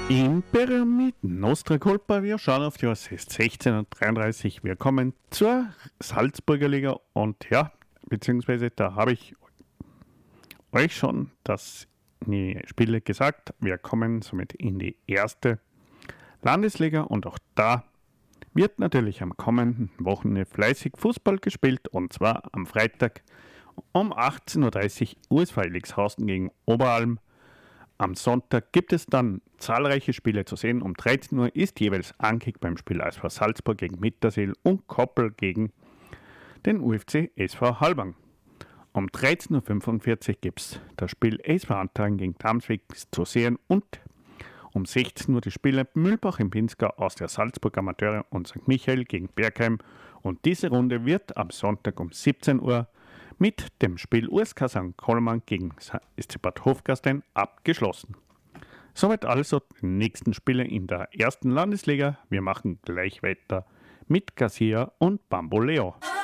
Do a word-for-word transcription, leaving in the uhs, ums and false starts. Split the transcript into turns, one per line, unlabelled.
Imperium mit Nostra Culpa. Wir schauen auf die Jahr sechzehnhundertdreiunddreißig. Wir kommen zur Salzburger Liga und ja, beziehungsweise da habe ich euch schon das die Spiele gesagt. Wir kommen somit in die erste Landesliga und auch da wird natürlich am kommenden Wochenende fleißig Fußball gespielt und zwar am Freitag um achtzehn Uhr dreißig U S V Elixhausen gegen Oberalm. Am Sonntag gibt es dann zahlreiche Spiele zu sehen. Um dreizehn Uhr ist jeweils Ankick beim Spiel S V Salzburg gegen Mittersill und Koppel gegen den U F C S V Halbang. Um dreizehn Uhr fünfundvierzig gibt es das Spiel S V Antragen gegen Damsweg zu sehen und um sechzehn Uhr die Spiele Mühlbach im Pinzgau aus der Salzburg Amateure und Sankt Michael gegen Bergheim. Und diese Runde wird am Sonntag um siebzehn Uhr mit dem Spiel U S K Sankt Kollmann gegen S C Bad Hofgastein abgeschlossen. Soweit also die nächsten Spiele in der ersten Landesliga. Wir machen gleich weiter mit Garcia und Bamboleo.